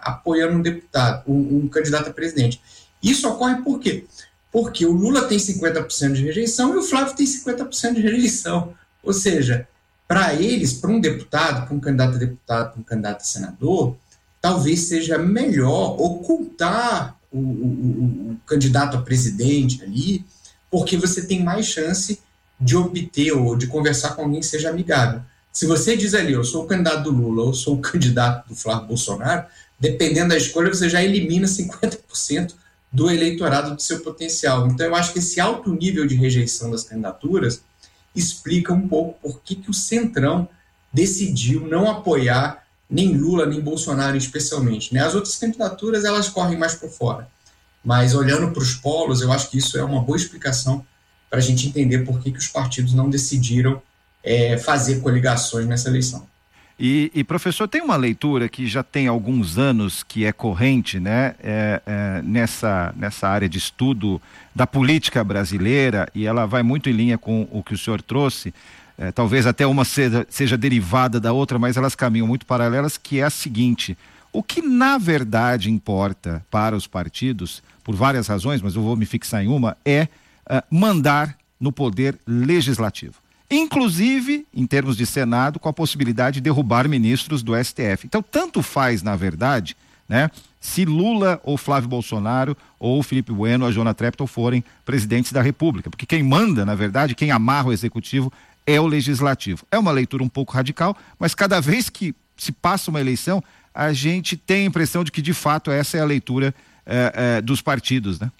apoiando um deputado, um candidato a presidente. Isso ocorre por quê? Porque o Lula tem 50% de rejeição e o Flávio tem 50% de rejeição. Ou seja, para eles, para um deputado, para um candidato a deputado, para um candidato a senador, talvez seja melhor ocultar o candidato a presidente ali, porque você tem mais chance de obter ou de conversar com alguém que seja amigável. Se você diz ali, eu sou o candidato do Lula, eu sou o candidato do Flávio Bolsonaro, dependendo da escolha, você já elimina 50% do eleitorado do seu potencial. Então, eu acho que esse alto nível de rejeição das candidaturas explica um pouco por que o Centrão decidiu não apoiar nem Lula, nem Bolsonaro especialmente, né? As outras candidaturas, elas correm mais por fora. Mas, olhando para os polos, eu acho que isso é uma boa explicação para a gente entender por que os partidos não decidiram fazer coligações nessa eleição. E professor, tem uma leitura que já tem alguns anos que é corrente, né, nessa área de estudo da política brasileira, e ela vai muito em linha com o que o senhor trouxe, talvez até uma seja derivada da outra, mas elas caminham muito paralelas, que é a seguinte: o que na verdade importa para os partidos, por várias razões, mas eu vou me fixar em uma, é mandar no poder legislativo. Inclusive, em termos de Senado, com a possibilidade de derrubar ministros do STF. Então, tanto faz, na verdade, né, se Lula ou Flávio Bolsonaro ou Felipe Bueno ou Joana Trepton forem presidentes da República, porque quem manda, na verdade, quem amarra o executivo é o legislativo. É uma leitura um pouco radical, mas cada vez que se passa uma eleição, a gente tem a impressão de que, de fato, essa é a leitura dos partidos, né?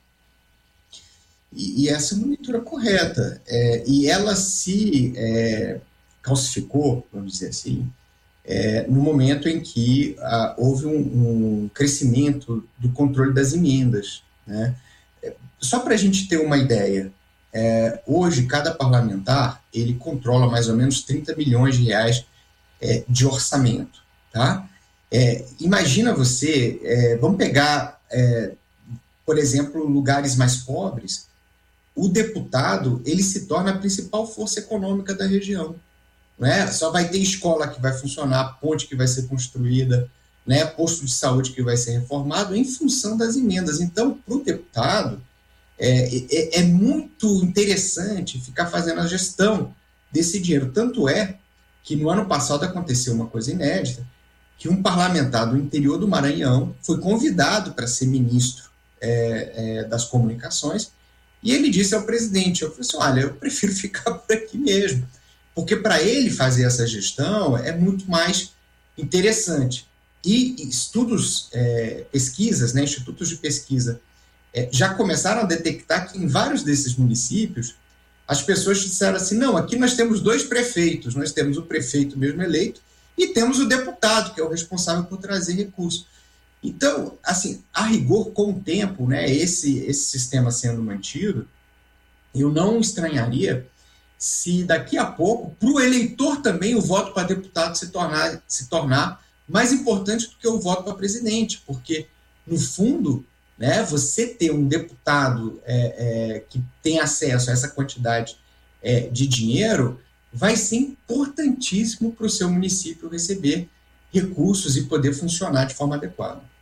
E essa é uma leitura correta, e ela se calcificou, vamos dizer assim, no momento em que houve um crescimento do controle das emendas, né? Só para a gente ter uma ideia, hoje cada parlamentar ele controla mais ou menos 30 milhões de reais de orçamento, tá? Imagina você, vamos pegar, por exemplo, lugares mais pobres. O deputado, ele se torna a principal força econômica da região, né? Só vai ter escola que vai funcionar, ponte que vai ser construída, né? Posto de saúde que vai ser reformado em função das emendas. Então, para o deputado, é muito interessante ficar fazendo a gestão desse dinheiro. Tanto é que no ano passado aconteceu uma coisa inédita, que um parlamentar do interior do Maranhão foi convidado para ser ministro das comunicações. E ele disse ao presidente, eu falei assim, olha, eu prefiro ficar por aqui mesmo, porque para ele fazer essa gestão é muito mais interessante. E estudos, pesquisas, né, institutos de pesquisa, já começaram a detectar que em vários desses municípios, as pessoas disseram assim, não, aqui nós temos 2 prefeitos, nós temos o prefeito mesmo eleito e temos o deputado, que é o responsável por trazer recursos. Então, assim, a rigor, com o tempo, né, esse sistema sendo mantido, eu não estranharia se daqui a pouco, para o eleitor também, o voto para deputado se tornar mais importante do que o voto para presidente, porque, no fundo, né, você ter um deputado que tem acesso a essa quantidade de dinheiro vai ser importantíssimo para o seu município receber recursos e poder funcionar de forma adequada.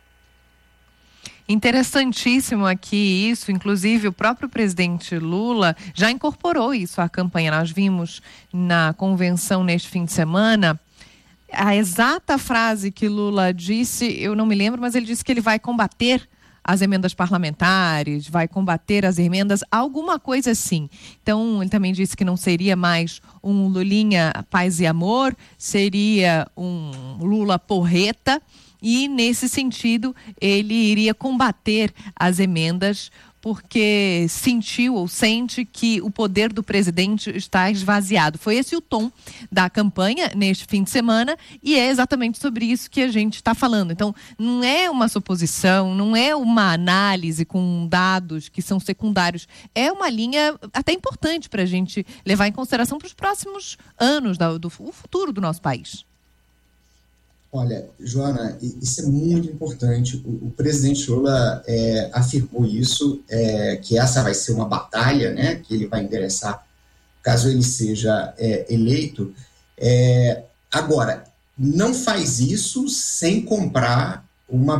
Interessantíssimo aqui isso, inclusive o próprio presidente Lula já incorporou isso à campanha. Nós vimos na convenção neste fim de semana a exata frase que Lula disse, eu não me lembro, mas ele disse que ele vai combater as emendas parlamentares, vai combater as emendas, alguma coisa assim. Então, ele também disse que não seria mais um Lulinha paz e amor, seria um Lula porreta, e nesse sentido ele iria combater as emendas porque sentiu ou sente que o poder do presidente está esvaziado. Foi esse o tom da campanha neste fim de semana e é exatamente sobre isso que a gente está falando. Então, não é uma suposição, não é uma análise com dados que são secundários, é uma linha até importante para a gente levar em consideração para os próximos anos do futuro do nosso país. Olha, Joana, isso é muito importante. O presidente Lula afirmou isso, que essa vai ser uma batalha, né, que ele vai endereçar caso ele seja eleito. Agora, não faz isso sem comprar uma